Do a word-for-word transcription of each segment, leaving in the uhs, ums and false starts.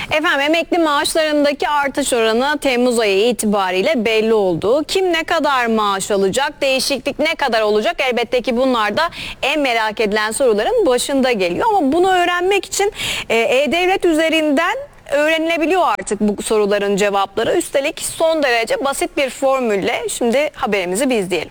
Efendim, emekli maaşlarındaki artış oranı Temmuz ayı itibariyle belli oldu. Kim ne kadar maaş alacak, değişiklik ne kadar olacak? Elbette ki bunlar da en merak edilen soruların başında geliyor. Ama bunu öğrenmek için E-Devlet üzerinden öğrenilebiliyor artık bu soruların cevapları. Üstelik son derece basit bir formülle. Şimdi haberimizi bir izleyelim.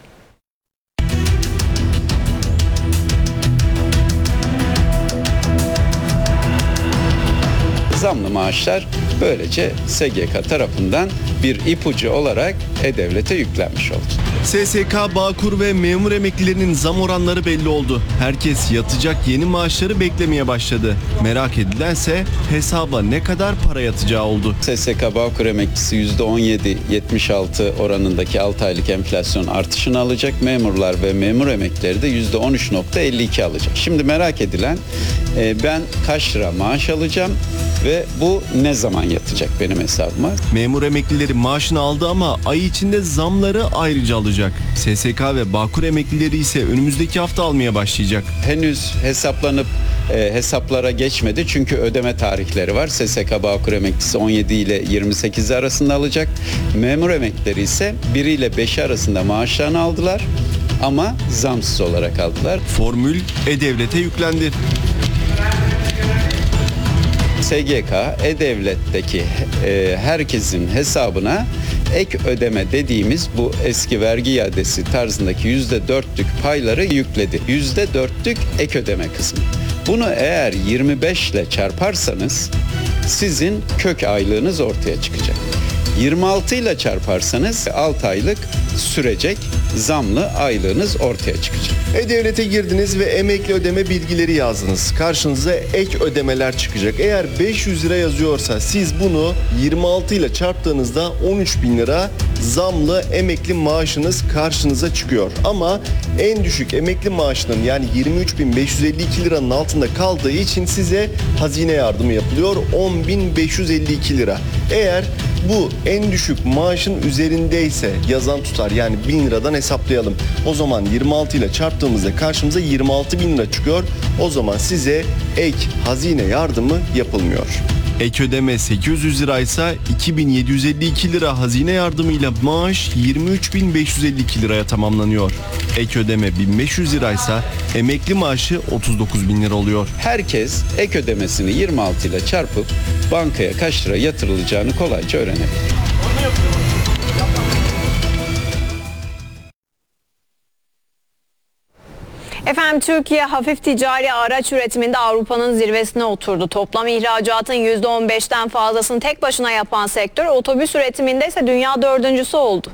Zamlı maaşlar böylece S G K tarafından bir ipucu olarak E-Devlet'e yüklenmiş oldu. S S K, Bağkur ve memur emeklilerinin zam oranları belli oldu. Herkes yatacak yeni maaşları beklemeye başladı. Merak edilense hesaba ne kadar para yatacağı oldu. S S K Bağkur emeklisi yüzde on yedi virgül yetmiş altı oranındaki altı aylık enflasyon artışını alacak. Memurlar ve memur emeklileri de yüzde on üç virgül elli iki alacak. Şimdi merak edilen e, ben kaç lira maaş alacağım ve bu ne zaman yatacak benim hesabıma? Memur emeklileri maaşını aldı ama ay içinde zamları ayrıca alacak. S S K ve Bağkur emeklileri ise önümüzdeki hafta almaya başlayacak. Henüz hesaplanıp e, hesaplara geçmedi çünkü ödeme tarihleri var. S S K Bağkur emeklisi on yedi ile yirmi sekiz arasında alacak. Memur emeklileri ise bir ile beş arasında maaşlarını aldılar ama zamsız olarak aldılar. Formül E-Devlet'e yüklendi. S G K, E-Devlet'teki e, herkesin hesabına ek ödeme dediğimiz bu eski vergi iadesi tarzındaki yüzde dörtlük payları yükledi. Yüzde dörtlük ek ödeme kısmı. Bunu eğer yirmi beş ile çarparsanız sizin kök aylığınız ortaya çıkacak. yirmi altı ile çarparsanız altı aylık sürecek zamlı aylığınız ortaya çıkacak. E-Devlet'e girdiniz ve emekli ödeme bilgileri yazdınız. Karşınıza ek ödemeler çıkacak. Eğer beş yüz lira yazıyorsa siz bunu yirmi altı ile çarptığınızda on üç bin lira zamlı emekli maaşınız karşınıza çıkıyor. Ama en düşük emekli maaşının yani yirmi üç bin beş yüz elli iki liranın altında kaldığı için size hazine yardımı yapılıyor. on bin beş yüz elli iki lira. Eğer bu en düşük maaşın üzerindeyse yazan tutar, yani bin liradan hesaplayalım. O zaman yirmi altı ile çarptığımızda karşımıza yirmi altı bin lira çıkıyor. O zaman size ek hazine yardımı yapılmıyor. Ek ödeme sekiz yüz liraysa iki bin yedi yüz elli iki lira hazine yardımıyla maaş yirmi üç bin beş yüz elli iki liraya tamamlanıyor. Ek ödeme bin beş yüz liraysa emekli maaşı otuz dokuz bin lira oluyor. Herkes ek ödemesini yirmi altı ile çarpıp bankaya kaç lira yatırılacağını kolayca öğrenebilir. Efendim, Türkiye hafif ticari araç üretiminde Avrupa'nın zirvesine oturdu. Toplam ihracatın yüzde on beşten fazlasını tek başına yapan sektör, otobüs üretiminde ise dünya dördüncüsü oldu.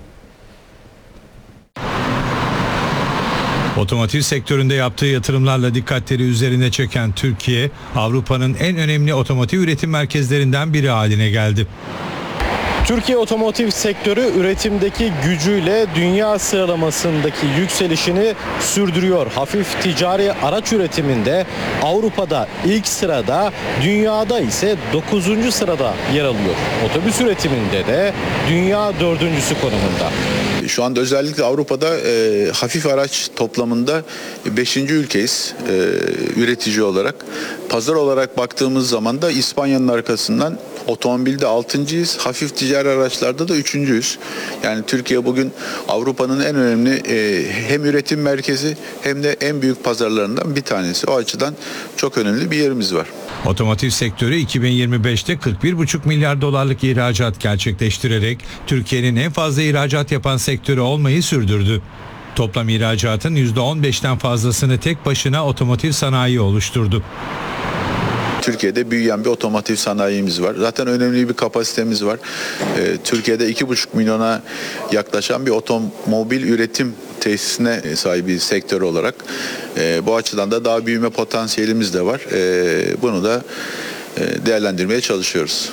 Otomotiv sektöründe yaptığı yatırımlarla dikkatleri üzerine çeken Türkiye, Avrupa'nın en önemli otomotiv üretim merkezlerinden biri haline geldi. Türkiye otomotiv sektörü üretimdeki gücüyle dünya sıralamasındaki yükselişini sürdürüyor. Hafif ticari araç üretiminde Avrupa'da ilk sırada, dünyada ise dokuzuncu sırada yer alıyor. Otobüs üretiminde de dünya dördüncüsü konumunda. Şu anda özellikle Avrupa'da e, hafif araç toplamında beşinci ülkeyiz e, üretici olarak. Pazar olarak baktığımız zaman da İspanya'nın arkasından otomobilde altıncıyız, hafif ticari araçlarda da üçüncüyüz. Yani Türkiye bugün Avrupa'nın en önemli e, hem üretim merkezi hem de en büyük pazarlarından bir tanesi. O açıdan çok önemli bir yerimiz var. Otomotiv sektörü iki bin yirmi beşte kırk bir buçuk milyar dolarlık ihracat gerçekleştirerek Türkiye'nin en fazla ihracat yapan sektörü olmayı sürdürdü. Toplam ihracatın yüzde on beşten fazlasını tek başına otomotiv sanayi oluşturdu. Türkiye'de büyüyen bir otomotiv sanayimiz var. Zaten önemli bir kapasitemiz var. Ee, Türkiye'de iki buçuk milyona yaklaşan bir otomobil üretim tesisine sahip bir sektör olarak. Ee, bu açıdan da daha büyüme potansiyelimiz de var. Ee, bunu da e, değerlendirmeye çalışıyoruz.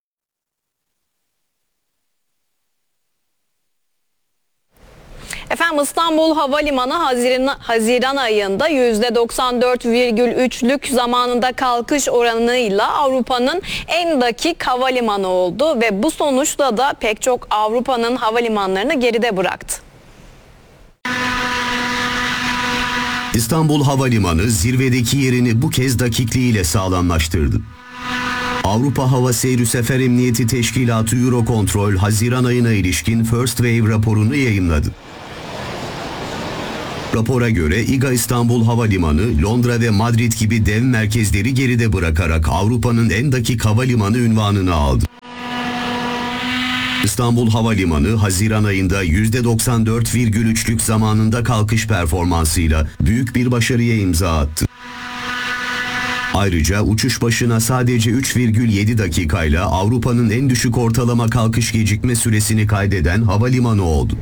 Efendim, İstanbul Havalimanı Haziran, Haziran ayında yüzde doksan dört virgül üçlük zamanında kalkış oranıyla Avrupa'nın en dakik havalimanı oldu ve bu sonuçla da pek çok Avrupa'nın havalimanlarını geride bıraktı. İstanbul Havalimanı zirvedeki yerini bu kez dakikliğiyle sağlamlaştırdı. Avrupa Hava Seyri Sefer Emniyeti Teşkilatı Eurocontrol, Haziran ayına ilişkin First Wave raporunu yayımladı. Rapora göre İ G A İstanbul Havalimanı, Londra ve Madrid gibi dev merkezleri geride bırakarak Avrupa'nın en dakik havalimanı unvanını aldı. İstanbul Havalimanı, Haziran ayında yüzde doksan dört virgül üçlük zamanında kalkış performansıyla büyük bir başarıya imza attı. Ayrıca uçuş başına sadece üç virgül yedi dakikayla Avrupa'nın en düşük ortalama kalkış gecikme süresini kaydeden havalimanı oldu.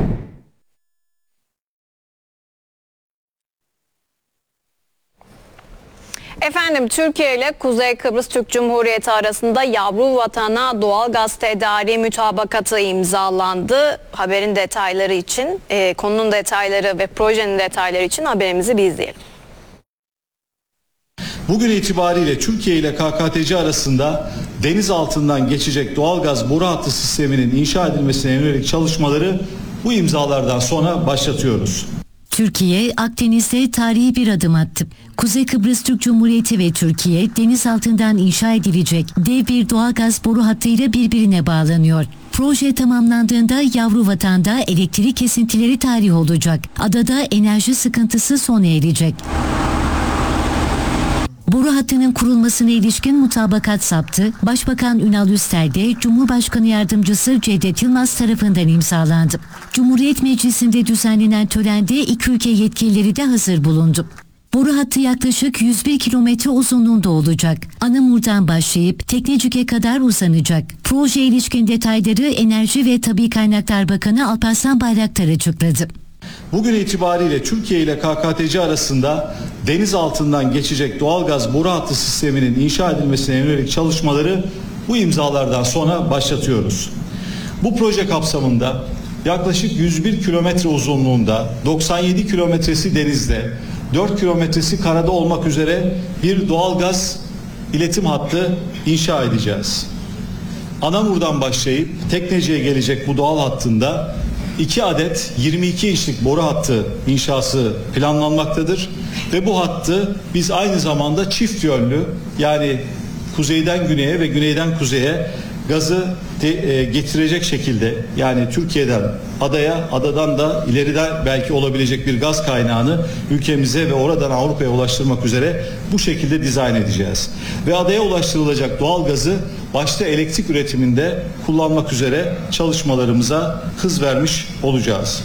Efendim, Türkiye ile Kuzey Kıbrıs Türk Cumhuriyeti arasında yavru vatana doğalgaz tedariği mütabakatı imzalandı. Haberin detayları için, e, konunun detayları ve projenin detayları için haberimizi bir izleyelim. Bugün itibariyle Türkiye ile K K T C arasında deniz altından geçecek doğalgaz boru hattı sisteminin inşa edilmesine yönelik çalışmaları bu imzalardan sonra başlatıyoruz. Türkiye, Akdeniz'de tarihi bir adım attı. Kuzey Kıbrıs Türk Cumhuriyeti ve Türkiye, deniz altından inşa edilecek dev bir doğalgaz boru hattıyla birbirine bağlanıyor. Proje tamamlandığında yavru vatanda elektrik kesintileri tarih olacak. Adada enerji sıkıntısı sona erecek. Boru hattının kurulmasına ilişkin mutabakat saptı. Başbakan Ünal Üster de Cumhurbaşkanı Yardımcısı Cevdet Yılmaz tarafından imzalandı. Cumhuriyet Meclisi'nde düzenlenen törende iki ülke yetkilileri de hazır bulundu. Boru hattı yaklaşık yüz bir kilometre uzunluğunda olacak. Anamur'dan başlayıp Teknecik'e kadar uzanacak. Proje ilişkin detayları Enerji ve Tabii Kaynaklar Bakanı Alparslan Bayraktar açıkladı. Bugün itibariyle Türkiye ile K K T C arasında deniz altından geçecek doğalgaz boru hattı sisteminin inşa edilmesine yönelik çalışmaları bu imzalardan sonra başlatıyoruz. Bu proje kapsamında yaklaşık yüz bir kilometre uzunluğunda, doksan yedi kilometresi denizde, dört kilometresi karada olmak üzere bir doğalgaz iletim hattı inşa edeceğiz. Anamur'dan başlayıp Tekneci'ye gelecek bu doğal hattında iki adet yirmi iki inçlik boru hattı inşası planlanmaktadır ve bu hattı biz aynı zamanda çift yönlü, yani kuzeyden güneye ve güneyden kuzeye gazı te, e, getirecek şekilde, yani Türkiye'den adaya, adadan da ileride belki olabilecek bir gaz kaynağını ülkemize ve oradan Avrupa'ya ulaştırmak üzere bu şekilde dizayn edeceğiz. Ve adaya ulaştırılacak doğal gazı başta elektrik üretiminde kullanmak üzere çalışmalarımıza hız vermiş olacağız.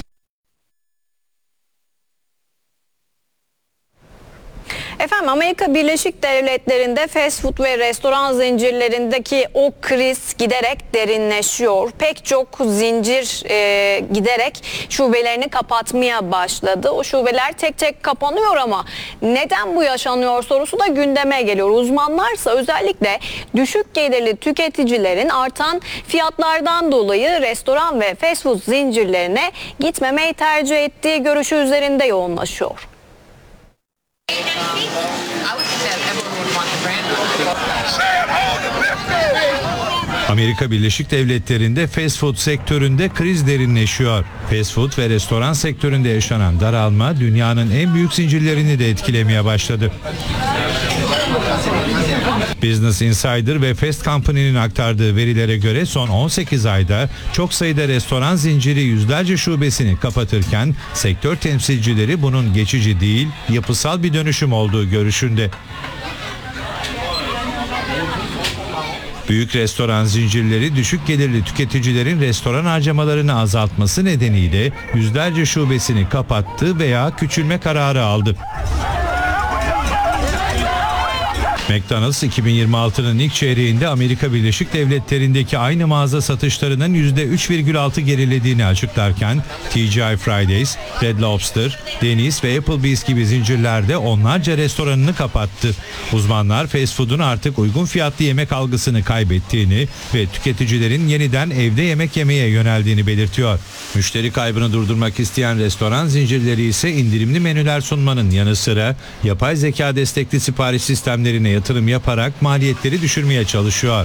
Efendim, Amerika Birleşik Devletleri'nde fast food ve restoran zincirlerindeki o kriz giderek derinleşiyor. Pek çok zincir e, giderek şubelerini kapatmaya başladı. O şubeler tek tek kapanıyor ama neden bu yaşanıyor sorusu da gündeme geliyor. Uzmanlarsa özellikle düşük gelirli tüketicilerin artan fiyatlardan dolayı restoran ve fast food zincirlerine gitmemeyi tercih ettiği görüşü üzerinde yoğunlaşıyor. Amerika Birleşik Devletleri'nde fast food sektöründe kriz derinleşiyor. Fast food ve restoran sektöründe yaşanan daralma dünyanın en büyük zincirlerini de etkilemeye başladı. Business Insider ve Fast Company'nin aktardığı verilere göre son on sekiz ayda çok sayıda restoran zinciri yüzlerce şubesini kapatırken sektör temsilcileri bunun geçici değil, yapısal bir dönüşüm olduğu görüşünde. Büyük restoran zincirleri düşük gelirli tüketicilerin restoran harcamalarını azaltması nedeniyle yüzlerce şubesini kapattı veya küçülme kararı aldı. McDonald's iki bin yirmi altının ilk çeyreğinde Amerika Birleşik Devletleri'ndeki aynı mağaza satışlarının yüzde üç virgül altı gerilediğini açıklarken T G I Fridays, Red Lobster, Denny's ve Applebee's gibi zincirlerde onlarca restoranını kapattı. Uzmanlar fast food'un artık uygun fiyatlı yemek algısını kaybettiğini ve tüketicilerin yeniden evde yemek yemeye yöneldiğini belirtiyor. Müşteri kaybını durdurmak isteyen restoran zincirleri ise indirimli menüler sunmanın yanı sıra yapay zeka destekli sipariş sistemlerine yatırım yaparak maliyetleri düşürmeye çalışıyor.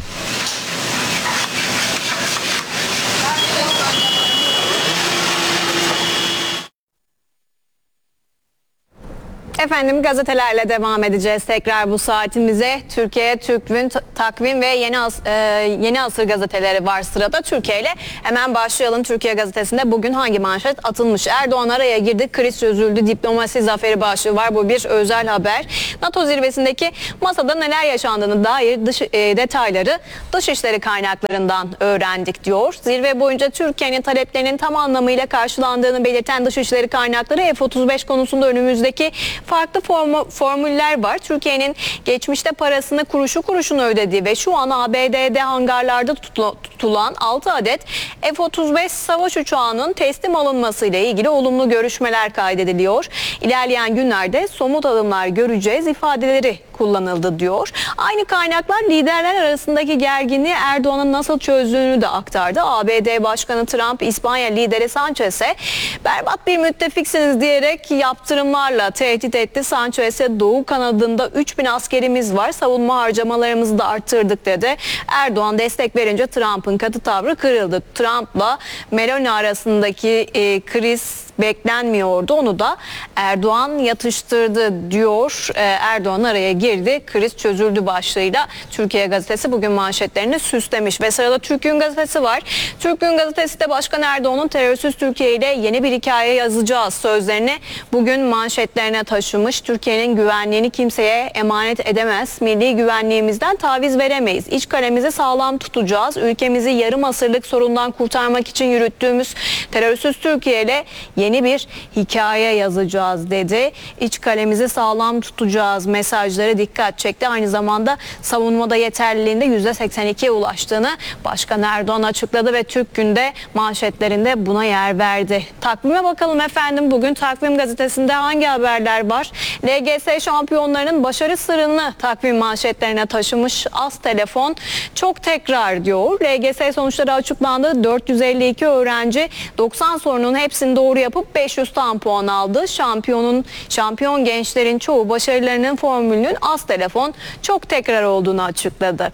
Efendim gazetelerle devam edeceğiz tekrar bu saatimize. Türkiye, Türkvün, Takvim ve Yeni, As e, Yeni Asır gazeteleri var sırada. Türkiye ile hemen başlayalım. Türkiye gazetesinde bugün hangi manşet atılmış? Erdoğan araya girdi, kriz çözüldü, diplomasi zaferi başlığı var. Bu bir özel haber. NATO zirvesindeki masada neler yaşandığını dair dış, e, detayları Dışişleri kaynaklarından öğrendik diyor. Zirve boyunca Türkiye'nin taleplerinin tam anlamıyla karşılandığını belirten Dışişleri kaynakları F otuz beş konusunda önümüzdeki farklı formu, formüller var. Türkiye'nin geçmişte parasını kuruşu kuruşuna ödediği ve şu an A B D'de hangarlarda tutulan altı adet F otuz beş savaş uçağının teslim alınması ile ilgili olumlu görüşmeler kaydediliyor. İlerleyen günlerde somut adımlar göreceğiz ifadeleri kullanıldı diyor. Aynı kaynaklar liderler arasındaki gerginliği Erdoğan'ın nasıl çözdüğünü de aktardı. A B D Başkanı Trump, İspanya lideri Sanchez'e berbat bir müttefiksiniz diyerek yaptırımlarla tehdit etti. Sanchez'e Doğu kanadında üç bin askerimiz var, savunma harcamalarımızı da arttırdık dedi. Erdoğan destek verince Trump'ın katı tavrı kırıldı. Trump'la Meloni arasındaki e, kriz beklenmiyordu. Onu da Erdoğan yatıştırdı diyor. Ee, Erdoğan araya girdi. Kriz çözüldü başlığıyla Türkiye gazetesi bugün manşetlerini süslemiş. Ve sırada Türk'ün gazetesi var. Türk'ün gazetesi de Başkan Erdoğan'ın terörsüz Türkiye ile yeni bir hikaye yazacağız sözlerini bugün manşetlerine taşımış. Türkiye'nin güvenliğini kimseye emanet edemez. Milli güvenliğimizden taviz veremeyiz. İç kalemizi sağlam tutacağız. Ülkemizi yarım asırlık sorundan kurtarmak için yürüttüğümüz terörsüz Türkiye ile yeni bir hikaye yazacağız dedi. İç kalemizi sağlam tutacağız mesajları dikkat çekti. Aynı zamanda savunmada yeterliliğinde yüzde seksen ikiye ulaştığını Başkan Erdoğan açıkladı ve Türk Gün'de manşetlerinde buna yer verdi. Takvime bakalım efendim. Bugün Takvim gazetesinde hangi haberler var? L G S şampiyonlarının başarı sırrını takvim manşetlerine taşımış. Az telefon çok tekrar diyor. L G S sonuçları açıklandı. dört yüz elli iki öğrenci doksan sorunun hepsini doğru yapıp beş yüz tam puan aldı. Şampiyonun şampiyon gençlerin çoğu başarılarının formülünün az telefon çok tekrar olduğunu açıkladı.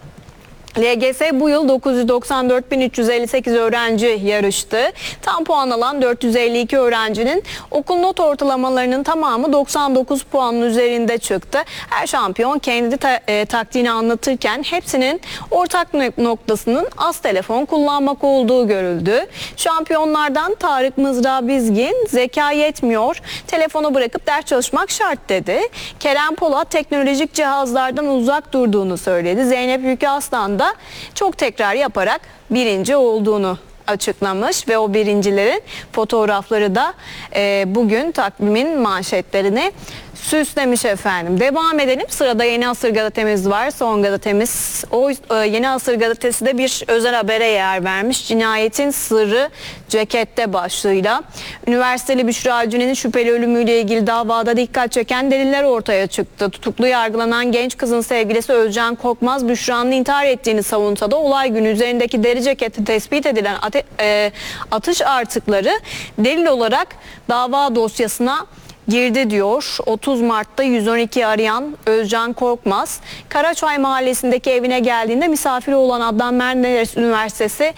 L G S bu yıl dokuz yüz doksan dört bin üç yüz elli sekiz öğrenci yarıştı. Tam puan alan dört yüz elli iki öğrencinin okul not ortalamalarının tamamı doksan dokuz puanın üzerinde çıktı. Her şampiyon kendi ta, e, taktiğini anlatırken hepsinin ortak noktasının az telefon kullanmak olduğu görüldü. Şampiyonlardan Tarık Mızrağı Bizgin, zeka yetmiyor, telefonu bırakıp ders çalışmak şart dedi. Kerem Polat teknolojik cihazlardan uzak durduğunu söyledi. Zeynep Yükü Aslan da çok tekrar yaparak birinci olduğunu açıklamış ve o birincilerin fotoğrafları da e, bugün takvimin manşetlerini süslemiş efendim. Devam edelim. Sırada Yeni Asır gazetemiz var. Son gazetemiz. O e, Yeni Asır gazetesi de bir özel habere yer vermiş. Cinayetin sırrı cekette başlığıyla. Üniversiteli Büşra Avcı'nın şüpheli ölümüyle ilgili davada dikkat çeken deliller ortaya çıktı. Tutuklu yargılanan genç kızın sevgilisi Özcan Korkmaz, Büşra'nın intihar ettiğini savunsa da olay günü üzerindeki deri cekette tespit edilen ate, e, atış artıkları delil olarak dava dosyasına girdi diyor. otuz Mart'ta yüz on iki arayan Özcan Korkmaz, Karaçay mahallesindeki evine geldiğinde misafiri olan Adnan Menderes Üniversitesi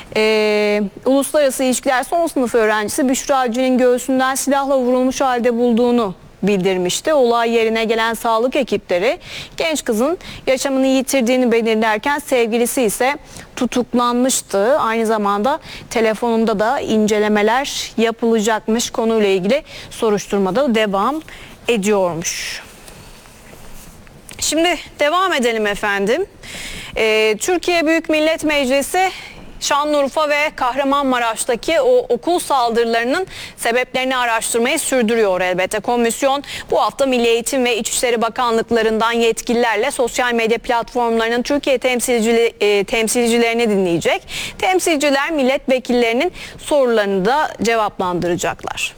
e, Uluslararası İlişkiler son sınıf öğrencisi Büşra Avcı'nın göğsünden silahla vurulmuş halde bulduğunu bildirmişti. Olay yerine gelen sağlık ekipleri genç kızın yaşamını yitirdiğini belirlerken sevgilisi ise tutuklanmıştı. Aynı zamanda telefonunda da incelemeler yapılacakmış. Konuyla ilgili soruşturmada devam ediyormuş. Şimdi devam edelim efendim. Ee, Türkiye Büyük Millet Meclisi Şanlıurfa ve Kahramanmaraş'taki o okul saldırılarının sebeplerini araştırmayı sürdürüyor elbette. Komisyon bu hafta Milli Eğitim ve İçişleri Bakanlıklarından yetkililerle sosyal medya platformlarının Türkiye temsilcili, e, temsilcilerini dinleyecek. Temsilciler milletvekillerinin sorularını da cevaplandıracaklar.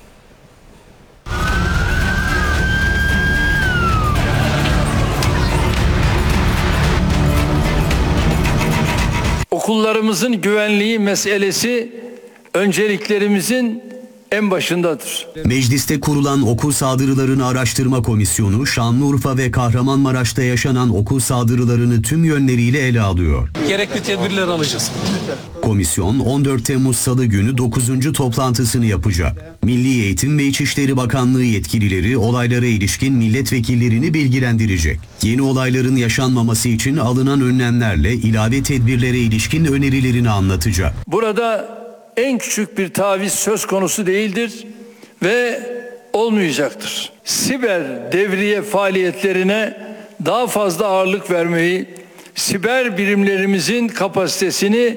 Okullarımızın güvenliği meselesi önceliklerimizin en başındadır. Mecliste kurulan okul saldırılarını araştırma komisyonu Şanlıurfa ve Kahramanmaraş'ta yaşanan okul saldırılarını tüm yönleriyle ele alıyor. Gerekli tedbirler alacağız. Komisyon on dört Temmuz Salı günü dokuzuncu toplantısını yapacak. Milli Eğitim ve İçişleri Bakanlığı yetkilileri olaylara ilişkin milletvekillerini bilgilendirecek. Yeni olayların yaşanmaması için alınan önlemlerle ilave tedbirlere ilişkin önerilerini anlatacak. Burada en küçük bir taviz söz konusu değildir ve olmayacaktır. Siber devriye faaliyetlerine daha fazla ağırlık vermeyi, siber birimlerimizin kapasitesini